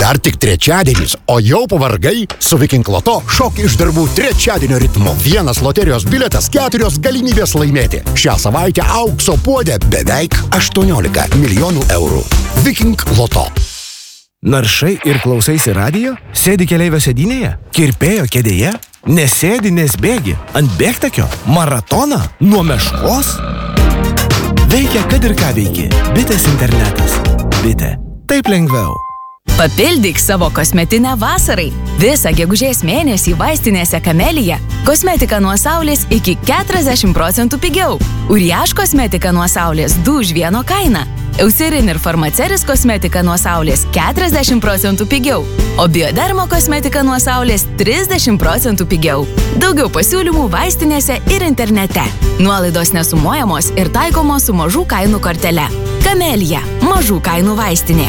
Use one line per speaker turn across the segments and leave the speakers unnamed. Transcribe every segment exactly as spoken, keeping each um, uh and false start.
Dar tik trečiadienis, o jau pavargai? Su Viking Loto šok iš darbų trečiadienio ritmu. Vienas loterijos bilietas, keturios galimybės laimėti. Šią savaitę aukso puodė beveik aštuoniolika milijonų eurų. Viking Loto.
Naršai ir klausaisi radijo? Sėdi keleivio sėdynėje? Kirpėjo kėdėje? Nesėdi, nes bėgi? Ant bėgtakio? Maratoną? Nuo meškos? Veikia, kad ir ką veiki. Bitės internetas. Bitė. Taip lengviau.
Papildyk savo kosmetinę vasarai. Visą gegužės mėnesį vaistinėse Camellia kosmetika nuo saulės iki keturiasdešimt procentų pigiau. Uriaž kosmetika nuo saulės du už vieno kainą. Eucerin ir Farmaceris kosmetika nuo saulės keturiasdešimt procentų pigiau. O Biodermo kosmetika nuo saulės trisdešimt procentų pigiau. Daugiau pasiūlymų vaistinėse ir internete. Nuolaidos nesumuojamos ir taikomos su mažų kainų kortele. Camellia. Mažų kainų vaistinė.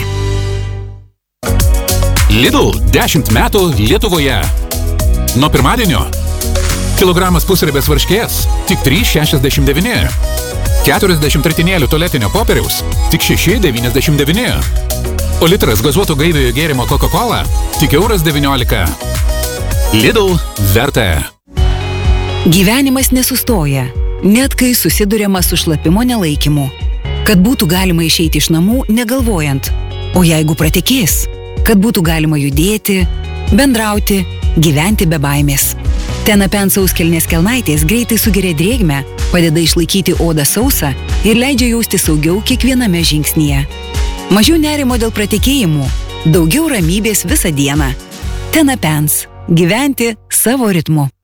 Lidl dešimt metų Lietuvoje. Nuo pirmadienio kilogramas pusribės varškės tik trys šešiasdešimt devyni. keturiasdešimt ritinėlių tualetinio popieriaus tik šeši devyniasdešimt devyni. O litras gazuotų gaiviojo gėrimo Coca-Cola tik euras devyniolika. Lidl verta.
Gyvenimas nesustoja, net kai susiduriama su šlapimo nelaikymu. Kad būtų galima išeiti iš namų negalvojant, o jeigu pratekės, kad būtų galima judėti, bendrauti, gyventi be baimės. Tenapen sauskelnės kelnaitės greitai sugeria drėgmę, padeda išlaikyti odą sausą ir leidžia jausti saugiau kiekviename žingsnyje. Mažiau nerimo dėl pratekėjimų, daugiau ramybės visą dieną. Tenapens. Gyventi savo ritmu.